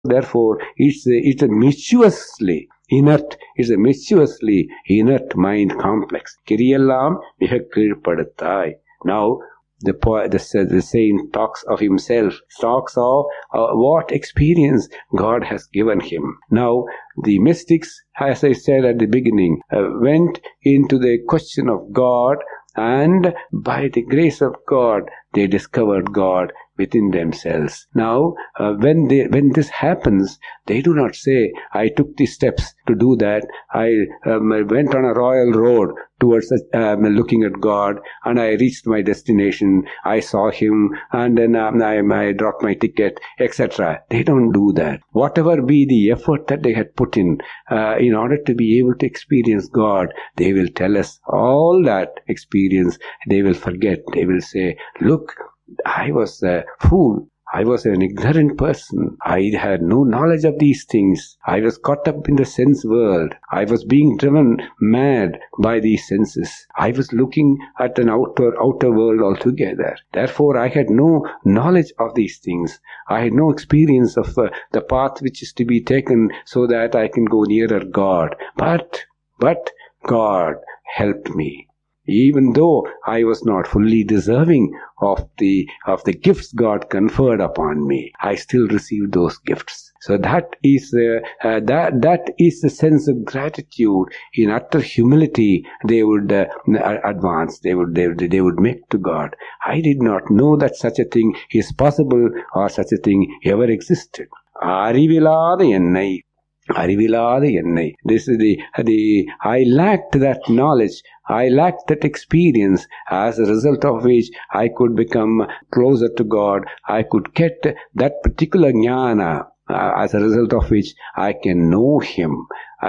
Therefore, it's a mischieviously inert mind complex. Kiriyellam miga keelpaduttai. Now, the saint talks of himself, talks of what experience God has given him. Now, the mystics, as I said at the beginning, went into the question of God, and by the grace of God, they discovered God within themselves. Now, when this happens, they do not say, I took the steps to do that. I went on a royal road towards looking at God, and I reached my destination. I saw him, and then I dropped my ticket, etc. They don't do that. Whatever be the effort that they had put in order to be able to experience God, they will tell us all that experience. They will forget. They will say, look, I was a fool. I was an ignorant person. I had no knowledge of these things. I was caught up in the sense world. I was being driven mad by these senses. I was looking at an outer world altogether. Therefore, I had no knowledge of these things. I had no experience of the path which is to be taken so that I can go nearer God. But God helped me. Even though I was not fully deserving of the gifts God conferred upon me, I still received those gifts. So that is the sense of gratitude. In utter humility, they would advance. They would make to God. I did not know that such a thing is possible or such a thing ever existed. Arivilada ennai. This is I lacked that knowledge. I lacked that experience, as a result of which I could become closer to God. I could get that particular jnana, as a result of which I can know Him.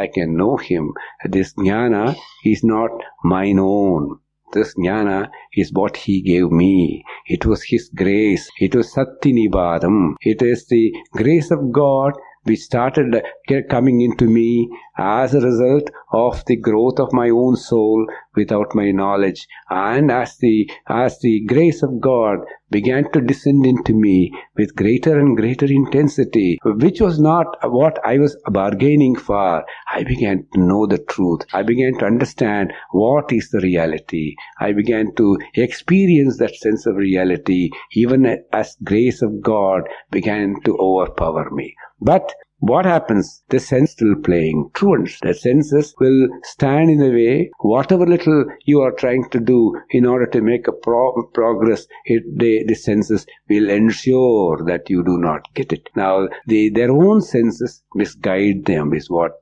This jnana is not mine own. This jnana is what He gave me. It was His grace. It was Sattinibadam. It is the grace of God which started coming into me as a result of the growth of my own soul without my knowledge. And as the grace of God began to descend into me with greater and greater intensity, which was not what I was bargaining for, I began to know the truth. I began to understand what is the reality. I began to experience that sense of reality, even as grace of God began to overpower me. But what happens? The sense still playing truants. The senses will stand in the way. Whatever little you are trying to do in order to make a progress, the senses will ensure that you do not get it. Now, their own senses misguide them is what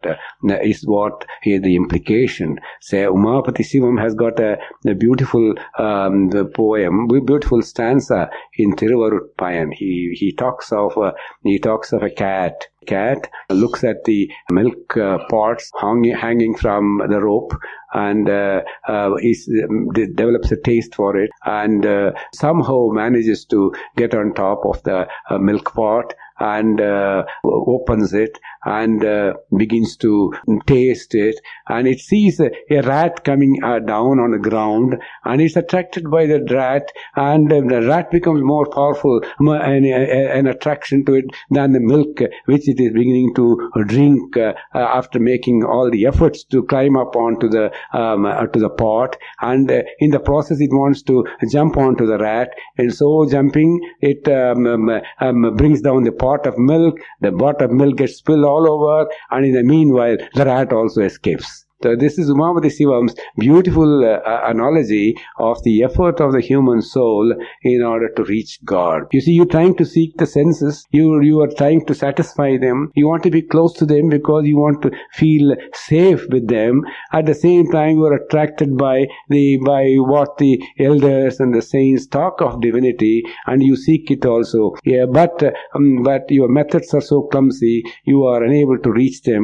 here the implication. Say, Umapati Sivam has got a beautiful poem, beautiful stanza in Thiruvarutpayan. He talks of a cat. Cat looks at the milk pots hanging from the rope and develops a taste for it, and somehow manages to get on top of the milk pot and opens it and begins to taste it, and it sees a rat coming down on the ground, and it's attracted by the rat, and the rat becomes more powerful, an attraction to it than the milk which it is beginning to drink after making all the efforts to climb up onto the pot, and in the process it wants to jump onto the rat, and so jumping it brings down the pot of milk. The pot of milk gets spilled all over, and in the meanwhile the rat also escapes. So this is Umapati Sivam's beautiful analogy of the effort of the human soul in order to reach God. You see, you're trying to seek the senses. You are trying to satisfy them. You want to be close to them because you want to feel safe with them. At the same time, you are attracted by what the elders and the saints talk of divinity, and you seek it also. Yeah, but your methods are so clumsy. You are unable to reach them.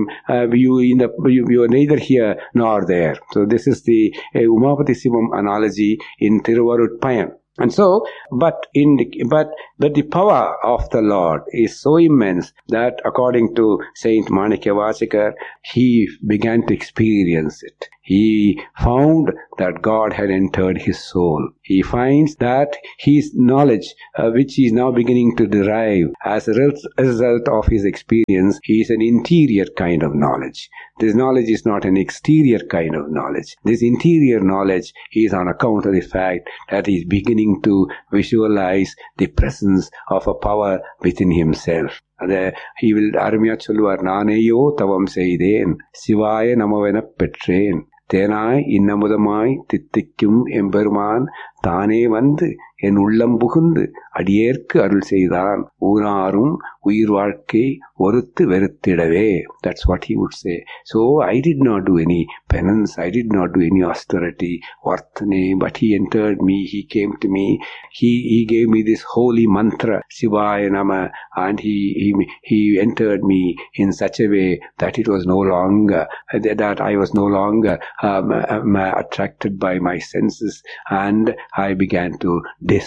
You are neither here nor there. So this is the Umapati Sivam analogy in Thiruvarutpayan. And so, but the power of the Lord is so immense that, according to Saint Manikyavachakar, he began to experience it. He found that God had entered his soul. he finds that his knowledge, which he is now beginning to derive as a result of his experience, is an interior kind of knowledge. This knowledge is not an exterior kind of knowledge. This interior knowledge is on account of the fact that he is beginning to visualize the presence of a power within himself. He will அருமையா சொல்லுவார், நானேயோ தவம் செய்தேன், சிவாய நமவெனப் பெற்றேன், தேனாய் இன்னமுதமாய் தித்திக்கும் எம்பெருமான் தானே வந்து என் உள்ளம் புகுந்து அடியேற்கு அருள் செய்தான், ஊராரும் உயிர் வாழ்க்கை ஒருத்து வெறுத்திடவே. That's what he would say. So I did not do any penance, I did not do any austerity, varthane, but he entered me, he came to me, he gave me this holy mantra, Shivaya Nama, and he entered me in such a way that it was no longer, that I was no longer attracted by my senses, and I began to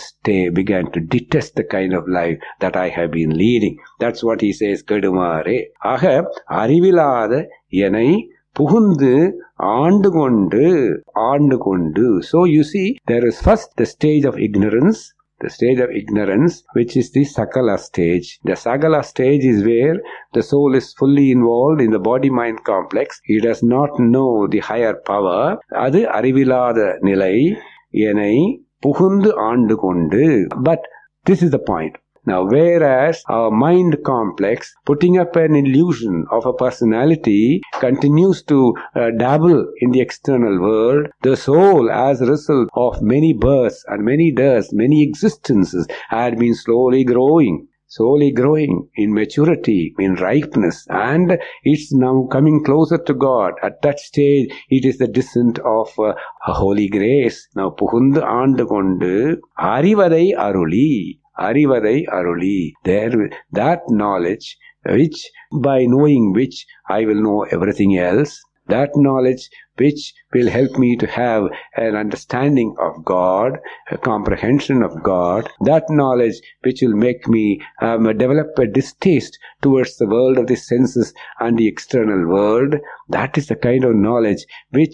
detest the kind of life that I have been leading. That's what he says, Kedumare. ஆக அறிவிலாத என்னை புகுந்து ஆண்டு கொண்டு. So you see, there is first the stage of ignorance, which is the Sakala stage. The Sakala stage is where the soul is fully involved in the body-mind complex. He does not know the higher power. அது அறிவிலாத நிலை, என்னை புகுந்து ஆண்டு கொண்டு. But this is the point. Now, whereas our mind complex, putting up an illusion of a personality, continues to dabble in the external world, the soul, as a result of many births and many deaths, many existences, had been slowly growing in maturity, in ripeness, and it's now coming closer to God. At that stage, it is the descent of a holy grace. Now, புகுந்து ஆண்டு கொண்டு அறிவதை அருளி. That knowledge, which by knowing which I will know everything else, that knowledge which will help me to have an understanding of God, a comprehension of God, that knowledge which will make me develop a distaste towards the world of the senses and the external world, that is the kind of knowledge which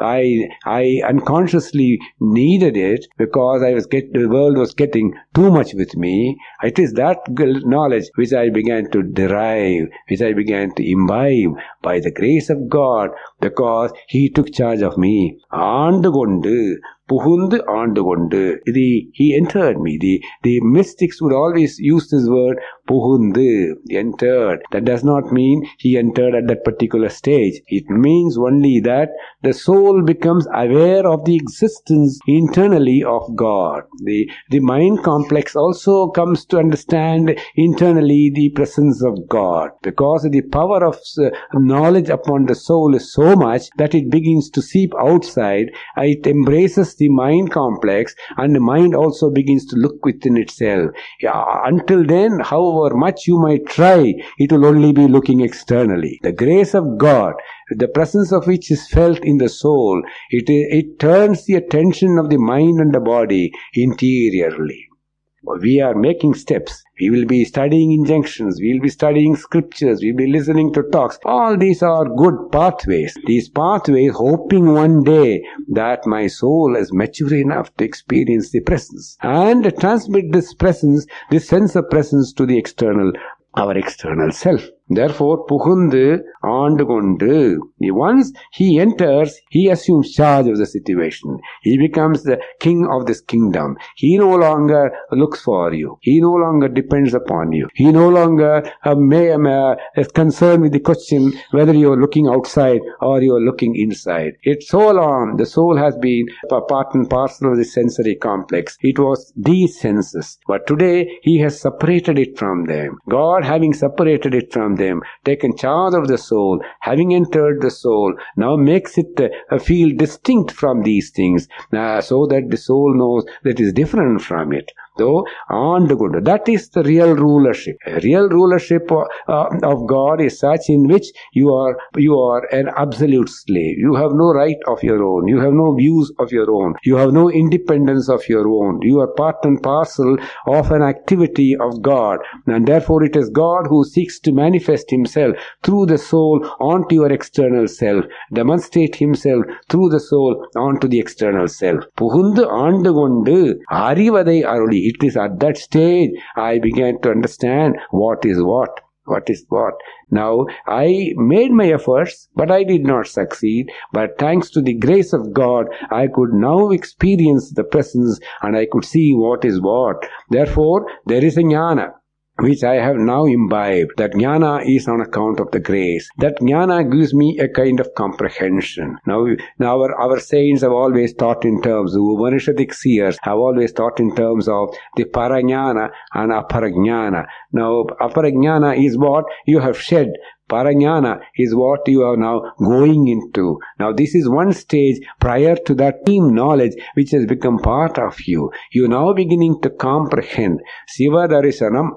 I unconsciously needed it because the world was getting too much with me. It is that knowledge which I began to derive, which I began to imbibe by the grace of God, because He took charge of me. ஆண்டு கொண்டு, புகுந்து ஆண்டு கொண்டு. He entered me. The mystics would always use this word, புகுந்து, entered. That does not mean he entered at that particular stage. It means only that the soul becomes aware of the existence internally of God. The mind complex also comes to understand internally the presence of God, because the power of knowledge upon the soul is so much that it begins to seep outside. It embraces the mind complex, and the mind also begins to look within itself. Until then, however much you might try, it will only be looking externally. The grace of God, the presence of which is felt in the soul, it turns the attention of the mind and the body interiorly. We are making steps. We will be studying injunctions. We will be studying scriptures. We will be listening to talks. All these are good pathways. These pathways, hoping one day that my soul is mature enough to experience the presence and transmit this presence, this sense of presence to the our external self. Therefore, புகுந்து ஆண்டு கொண்டு. Once he enters, he assumes charge of the situation. He becomes the king of this kingdom. He no longer looks for you. He no longer depends upon you. He no longer is concerned with the question whether you are looking outside or you are looking inside. It's so long the soul has been a part and parcel of the sensory complex. It was these senses. But today, he has separated it from them. God, having separated it from them, taken charge of the soul, having entered the soul, now makes it feel distinct from these things, so that the soul knows that it is different from it. Though Andugundu. That is the real rulership. A real rulership of God is such in which you are an absolute slave. You have no right of your own. You have no views of your own. You have no independence of your own. You are part and parcel of an activity of God, and therefore it is God who seeks to manifest himself through the soul onto your external self, demonstrate himself through the soul onto the external self. Pugundu aandugondu arivadai aruli. It is at that stage I began to understand what is what. What is what? Now, I made my efforts, but I did not succeed. But thanks to the grace of God, I could now experience the presence and I could see what is what. Therefore, there is a jnana which I have now imbibed. That jnana is on account of the grace. That jnana gives me a kind of comprehension. Now our saints have always taught in terms, the Upanishadic seers have always taught in terms of the parajnana and aparajnana. Now, aparajnana is what you have shed. Parajnana is what you are now going into. Now, this is one stage prior to that deep knowledge which has become part of you. You are now beginning to comprehend. Siva Darshanam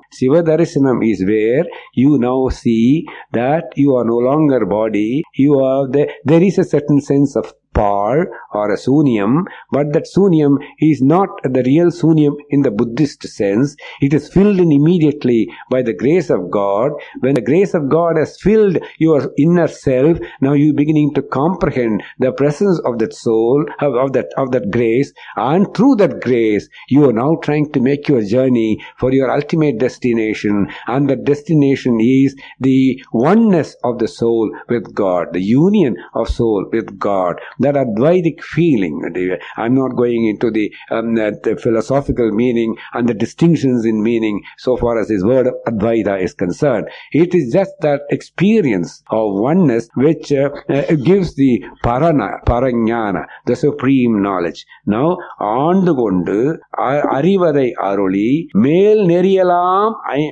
is where you now see that you are no longer body. There is a certain sense of par or a sunyam, but that sunyam is not the real sunyam in the Buddhist sense. It is filled in immediately by the grace of God. When the grace of God has filled your inner self, now you are beginning to comprehend the presence of that soul, of that grace, and through that grace you are now trying to make your journey for your ultimate destination, and that destination is the oneness of the soul with God, the union of soul with God. That Advaitic feeling. I'm not going into the philosophical meaning and the distinctions in meaning so far as this word Advaita is concerned. It is just that experience of oneness which gives the parajnana, the supreme knowledge. Now, aandugondu arivadai aruli mel neriyalam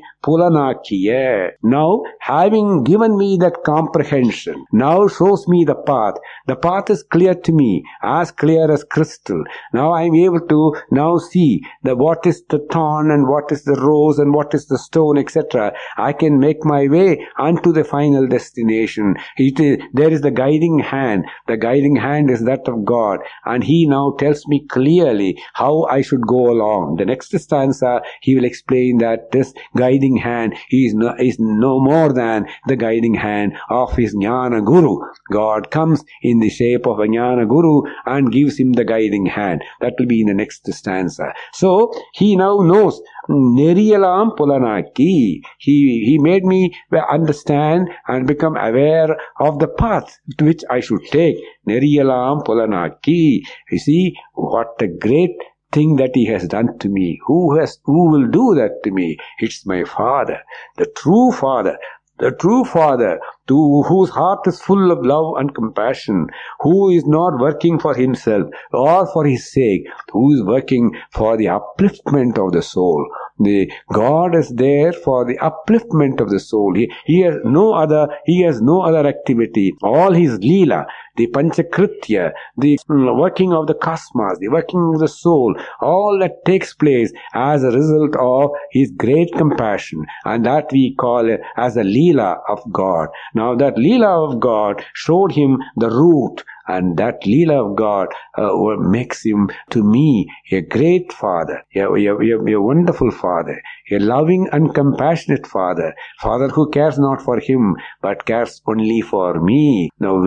pulanakiya. Now, having given me that comprehension, now shows me the path. The path is clear to me, as clear as crystal. Now I am able to now see what is the thorn and what is the rose and what is the stone, etc. I can make my way unto the final destination. There is the guiding hand. The guiding hand is that of God, and He now tells me clearly how I should go along. The next stanza, He will explain that this guiding hand is no more than the guiding hand of His Jnana Guru. God comes in the shape of a Jnana Guru and gives him the guiding hand. That will be in the next stanza. So, he now knows Neriyalam Pulanaki. He made me understand and become aware of the path to which I should take. Neriyalam Pulanaki. You see, what a great thing that He has done to me. Who will do that to me? It's my Father, the true Father. The true Father, whose heart is full of love and compassion, who is not working for himself or for his sake, who is working for the upliftment of the soul. The God is there for the upliftment of the soul. He has no other activity. All his Leela, the Panchakritya, the working of the cosmos, the working of the soul, all that takes place as a result of his great compassion, and that we call it as a Leela of God. Now that Leela of God showed him the route, and that Leela of God makes him to me a great Father, a wonderful Father, a loving and compassionate Father who cares not for him but cares only for me. Now,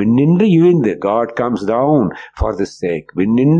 God comes down for the sake.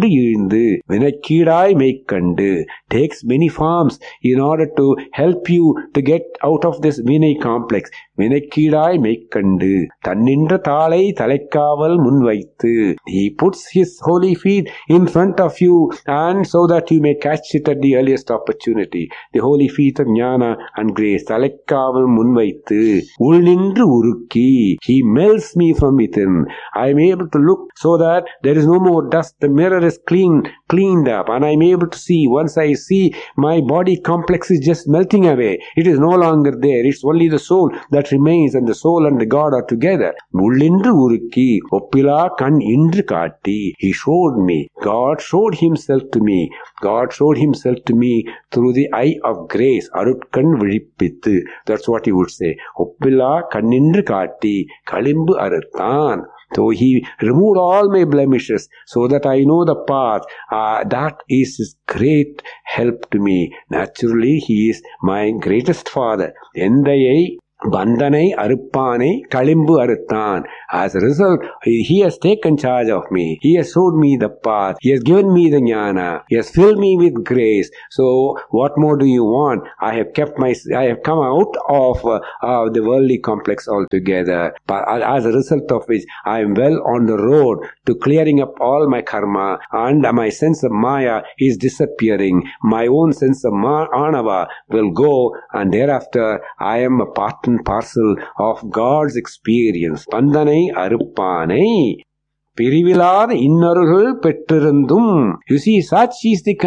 Vinakidai meikkandu takes many forms in order to help you to get out of this Vinay complex. Vinakidai meikkandu tannindra thalai thalaikaval munvaithu. He puts his holy feet in front of you, and so that you may catch it at the earliest opportunity. The holy feet feet of jnana and grace. Talekkaval munvaithu ul nindru urukki. He melts me from within. I am able to look so that there is no more dust. The mirror is cleaned up, and I am able to see. Once I see, my body complex is just melting away. It is no longer there. It's only the soul that remains, and the soul and the God are together. Ullindru urukki oppila kan indru kaatti. He showed me. God showed himself to me. God showed himself to me through the eye of grace. Arutkan vizhippithu. That's what he would say. Oppila kan indru kaatti kalimbu aruthan. So he removed all my blemishes so that I know the path. That is his great help to me. Naturally, he is my greatest father. Endayai Bandhanai Aruppanai Kalimbu Aruthan. As a result, he has taken charge of me. He has showed me the path. He has given me the jnana. He has filled me with grace. So, what more do you want? I have come out of the worldly complex altogether. But as a result of which, I am well on the road to clearing up all my karma, and my sense of Maya is disappearing. My own sense of Anava will go, and thereafter I am a part and parcel of God's experience. Bandhanai Aruppanai பிரிவிலாத இன்னருள் பெற்றிருந்தும். You see, such is the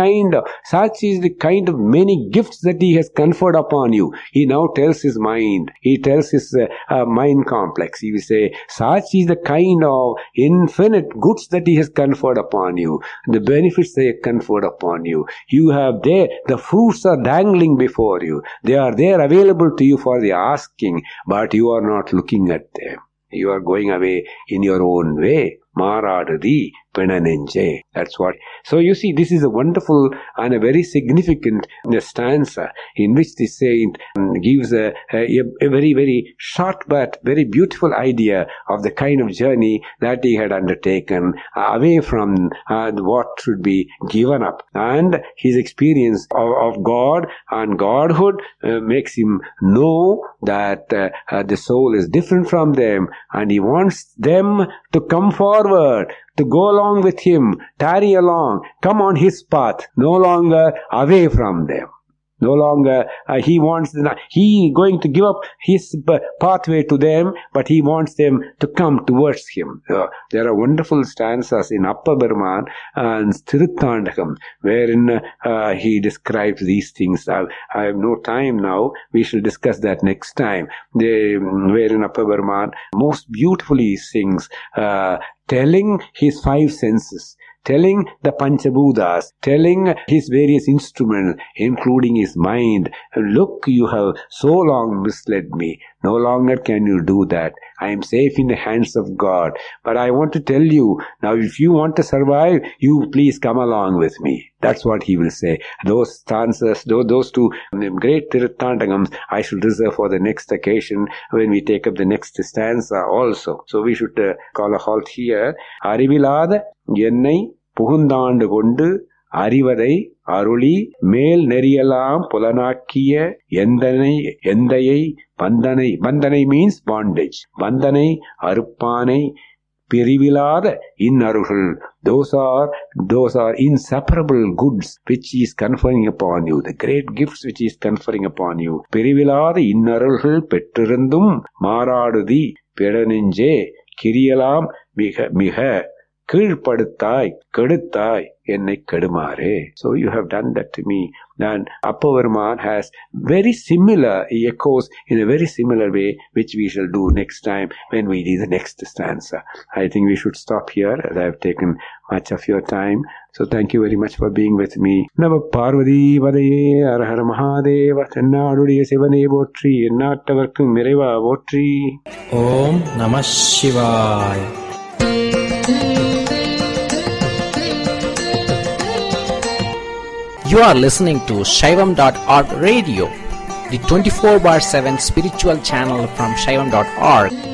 kind of many gifts that he has conferred upon you. He now tells his mind. He tells his mind complex. He will say, such is the kind of infinite goods that he has conferred upon you. The benefits they have conferred upon you. You have there, the fruits are dangling before you. They are there available to you for the asking, but you are not looking at them. You are going away in your own way. Maradadi Penanenje. That's what. So you see, this is a wonderful and a very significant stanza in which the saint gives a very, very short but very beautiful idea of the kind of journey that he had undertaken away from what should be given up. And his experience of God and Godhood makes him know that the soul is different from them, and he wants them to come forward, to go along with him, tarry along, come on his path, no longer away from them. No longer he going to give up his pathway to them, but he wants them to come towards him. There are wonderful stanzas in Appa Burman and Tiruthandakam wherein he describes these things. I have no time now. We shall discuss that next time. Wherein Appa Burman most beautifully sings, telling his five senses, telling the Panchabhutas, telling his various instruments, including his mind, look, you have so long misled me. No longer can you do that. I am safe in the hands of God. But I want to tell you, now if you want to survive, you please come along with me. That's what he will say. Those stanzas, those two great Tiruthandakams, I shall reserve for the next occasion when we take up the next stanza also. So we should call a halt here. Arivilada Yennai Puhundandu Kondu அறிவதை அருளி மேல் நெறியலாம் புலனாக்கிய எந்தையை பந்தனை means bondage. பந்தனை அறுப்பானை பிரிவிலாத இன்னருள்கள். Those are inseparable goods which he is conferring upon you, the great gifts which he is conferring upon you. பிரிவிலாத இன்னருள்கள் பெற்றிருந்தும் மாறாடுதி பிறனெஞ்சே கிரியலாம் மிக கீழ்ப்படுத்தாய் கெடுத்தாய் என்னை கெடுமாறே. So you have done that to me. And Appa Burman has very similar echoes in a very similar way, which we shall do next time when we do the next stanza. I think we should stop here, as I have taken much of your time. So thank you very much for being with me. Nama Parvati Vadaye Arahara Mahadeva Tennaadudiya Sivane Votri Ennattavarkum Iraiva Votri. Om Namah Shivaya. You are listening to Shaivam.org radio, the 24/7 spiritual channel from Shaivam.org.